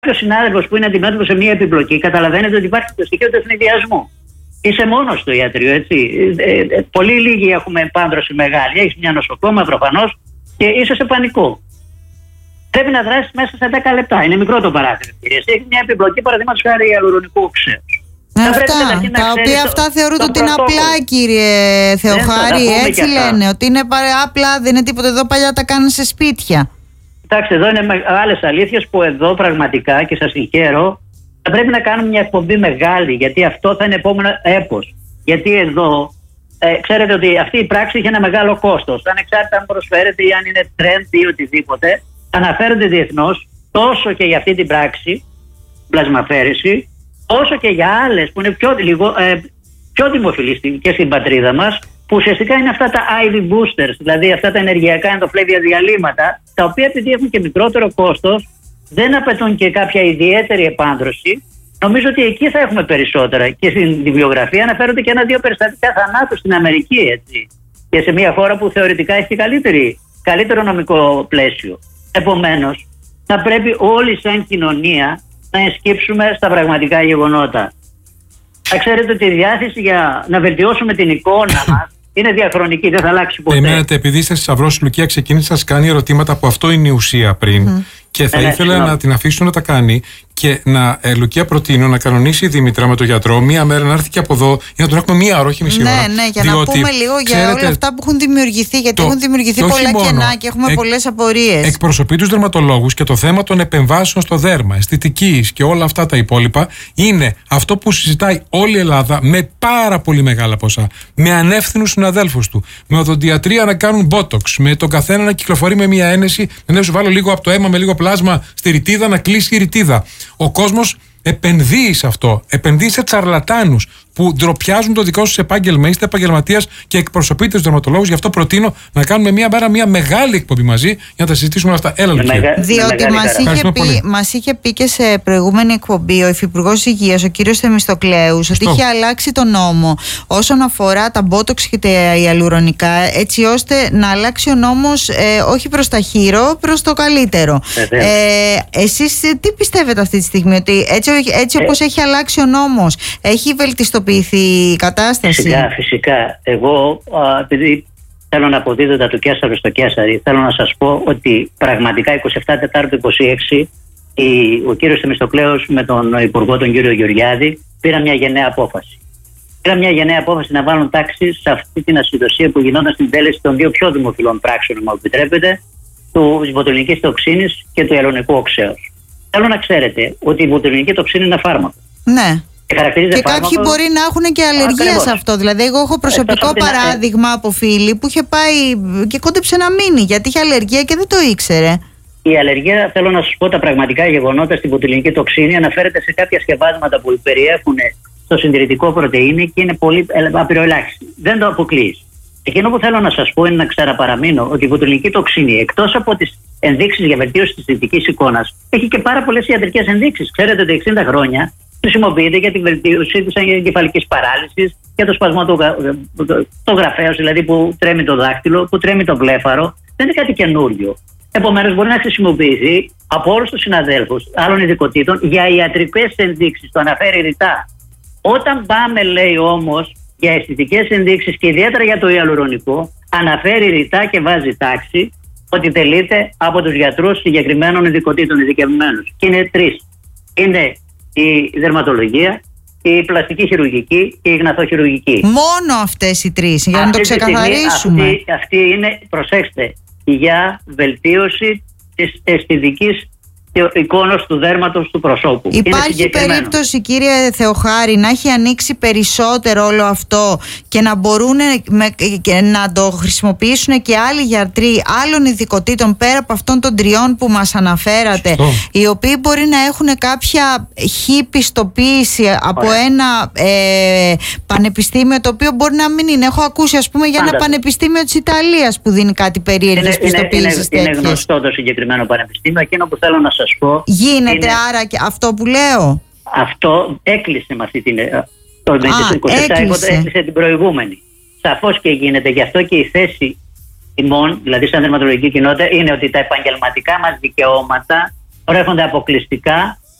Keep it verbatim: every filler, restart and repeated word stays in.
κάποιος συνάδελφος που είναι αντιμέτωπος σε μια επιπλοκή, καταλαβαίνετε ότι υπάρχει το στοιχείο του ευνηδιασμού. Είσαι μόνος στο ιατρείο, έτσι. Ε, ε, πολύ λίγοι έχουμε επάντρωση μεγάλη. Έχεις μια νοσοκόμα προφανώς και είσαι σε πανικό. Πρέπει να δράσεις μέσα σε δέκα λεπτά. Είναι μικρό το παράθυρο. Έχει μια επιπλοκή, παραδείγματος χάρη ιαλουρονικού οξέως. Αυτά, τα οποία αυτά θεωρούνται ότι είναι απλά, κύριε Θεοχάρη, ναι, έτσι λένε, ότι είναι απλά, δεν είναι τίποτα, εδώ παλιά τα κάνουν σε σπίτια. Κοιτάξτε, εδώ είναι άλλες αλήθειες που εδώ πραγματικά, και σας συγχαίρω, θα πρέπει να κάνουμε μια εκπομπή μεγάλη, γιατί αυτό θα είναι επόμενο έπος. Γιατί εδώ, ε, ξέρετε ότι αυτή η πράξη είχε ένα μεγάλο κόστος. Ανεξάρτητα αν προσφέρεται ή αν είναι trend ή οτιδήποτε, αναφέρονται διεθνώς τόσο και για αυτή την πράξη, πλασμαφέρηση, όσο και για άλλες που είναι πιο, λίγο, ε, πιο δημοφιλείς και στην πατρίδα μας, που ουσιαστικά είναι αυτά τα άι βι boosters, δηλαδή αυτά τα ενεργειακά ενδοφλέβια διαλύματα, τα οποία επειδή έχουν και μικρότερο κόστος, δεν απαιτούν και κάποια ιδιαίτερη επάνδρωση. Νομίζω ότι εκεί θα έχουμε περισσότερα. Και στην βιογραφία αναφέρονται και ένα-δύο περιστατικά θανάτου στην Αμερική, έτσι. Και σε μια χώρα που θεωρητικά έχει καλύτερη, καλύτερο νομικό πλαίσιο. Επομένως, θα πρέπει όλοι σαν κοινωνία να ενσκύψουμε στα πραγματικά γεγονότα. Θα ξέρετε ότι η διάθεση για να βελτιώσουμε την εικόνα μας είναι διαχρονική, δεν θα αλλάξει ποτέ. Περιμένετε, επειδή είστε Σταυρός Λουκία, ξεκίνησε να σας κάνει ερωτήματα που αυτό είναι η ουσία πριν. Mm. Και θα ε, ήθελα ναι, να την αφήσω να τα κάνει και να, ε, Λουκία, προτείνω να κανονίσει η Δήμητρα με τον γιατρό μία μέρα να έρθει και από εδώ για να τον έχουμε μία ώρα, όχι μισή ώρα. Ναι, ναι, για διότι, να πούμε λίγο για ξέρετε, όλα αυτά που έχουν δημιουργηθεί, γιατί το, έχουν δημιουργηθεί πολλά μόνο, κενά και έχουμε εκ, πολλές απορίες. Εκπροσωπεί τους δερματολόγους και το θέμα των επεμβάσεων στο δέρμα, αισθητικής και όλα αυτά τα υπόλοιπα είναι αυτό που συζητάει όλη η Ελλάδα με πάρα πολύ μεγάλα ποσά. Με ανεύθυνους συναδέλφους του. Με οδοντιατρία να κάνουν botox. Με τον καθένα να κυκλοφορεί με μία ένεση, να σου βάλω λίγο από το αίμα με λίγο πλάσμα στη ρητίδα να κλείσει η ρητίδα. Ο κόσμος επενδύει σε αυτό. Επενδύει σε τσαρλατάνους που ντροπιάζουν το δικό σου επάγγελμα. Είστε επαγγελματίας και εκπροσωπείτε τους δερματολόγους. Γι' αυτό προτείνω να κάνουμε μια μέρα μια μεγάλη εκπομπή μαζί για να τα συζητήσουμε όλα αυτά. Έλα, Λουκία. Διότι μας είχε, πει, μας είχε πει και σε προηγούμενη εκπομπή ο Υφυπουργός Υγείας, ο κύριος Θεμιστοκλέους, ότι είχε αλλάξει τον νόμο όσον αφορά τα μπότοξ και τα ιαλουρονικά, έτσι ώστε να αλλάξει ο νόμος ε, όχι προς τα χείρο, προς το καλύτερο. Ε, εσείς τι πιστεύετε αυτή τη στιγμή, ότι έτσι, έτσι όπως ε, έχει αλλάξει ο νόμος, έχει βελτιστοποιηθεί η κατάσταση? Φυσικά, φυσικά. Εγώ, α, επειδή θέλω να αποδίδω τα του Κέσσαρου στο Κέσσαρι, θέλω να σας πω ότι πραγματικά είκοσι επτά Τετάρτου είκοσι έξι η, ο κύριος Θεμιστοκλέους με τον Υπουργό τον κύριο Γεωργιάδη πήραν μια γενναία απόφαση. Πήραν μια γενναία απόφαση να βάλουν τάξη σε αυτή την ασυδοσία που γινόταν στην τέλεση των δύο πιο δημοφιλών πράξεων, αν μου επιτρέπετε, του βοτουλινικής τοξίνης και του ιαλουρονικού οξέως. Θέλω να ξέρετε ότι η βοτουλινική τοξίνη είναι ένα φάρμακο. Ναι. Και, και κάποιοι μπορεί να έχουν και αλλεργία Ακριβώς. σε αυτό. Δηλαδή, εγώ έχω προσωπικό ε, παράδειγμα ε, από φίλη που είχε πάει και κόντεψε να μείνει γιατί είχε αλλεργία και δεν το ήξερε. Η αλλεργία, θέλω να σας πω τα πραγματικά γεγονότα στην βοτουλινική τοξίνη, αναφέρεται σε κάποια σκευάσματα που περιέχουν στο συντηρητικό πρωτεΐνη και είναι πολύ απειροελάχιστη. Δεν το αποκλείεις. Εκείνο που θέλω να σας πω είναι να ξαναπαραμείνω ότι η βοτουλινική τοξίνη, εκτός από τις ενδείξεις για βελτίωση της δυτικής εικόνας, έχει και πάρα πολλές ιατρικές ενδείξεις. Ξέρετε ότι εξήντα χρόνια χρησιμοποιείται για τη βελτίωση της εγκεφαλικής παράλυσης, για το σπασμό του το, το γραφέως, δηλαδή που τρέμει το δάχτυλο, που τρέμει το βλέφαρο. Δεν είναι κάτι καινούριο. Επομένως, μπορεί να χρησιμοποιηθεί από όλους τους συναδέλφους άλλων ειδικοτήτων για ιατρικές ενδείξεις. Το αναφέρει ρητά. Όταν πάμε, λέει όμως, για αισθητικές ενδείξεις και ιδιαίτερα για το ιαλουρονικό, αναφέρει ρητά και βάζει τάξη ότι τελείται από τους γιατρούς συγκεκριμένων ειδικοτήτων ειδικευμένους. Και είναι τρεις. Είναι η δερματολογία, η πλαστική χειρουργική και η γναθοχειρουργική. Μόνο αυτές οι τρεις, για αυτή να το ξεκαθαρίσουμε. Αυτή, αυτή είναι, προσέξτε, για βελτίωση της αισθητικής εικόνος του δέρματος του προσώπου. Υπάρχει περίπτωση, κύριε Θεοχάρη, να έχει ανοίξει περισσότερο όλο αυτό και να μπορούν με, και να το χρησιμοποιήσουν και άλλοι γιατροί άλλων ειδικοτήτων πέρα από αυτών των τριών που μας αναφέρατε, Σωστό. οι οποίοι μπορεί να έχουν κάποια χ πιστοποίηση από Ωραία. ένα ε, πανεπιστήμιο το οποίο μπορεί να μην είναι. Έχω ακούσει, ας πούμε, για Πάντα. ένα πανεπιστήμιο της Ιταλίας που δίνει κάτι περίεργες πιστοποίησεις. Είναι, είναι, είναι γνωστό το συγκεκριμένο πανεπιστήμιο. Εκείνο που θέλω να σας πω. Γίνεται είναι, άρα και αυτό που λέω. Αυτό έκλεισε με αυτή την. Το είκοσι επτά έκλεισε την προηγούμενη. Σαφώς και γίνεται. Γι' αυτό και η θέση ημών, δηλαδή σαν δερματολογική κοινότητα, είναι ότι τα επαγγελματικά μας δικαιώματα προέρχονται αποκλειστικά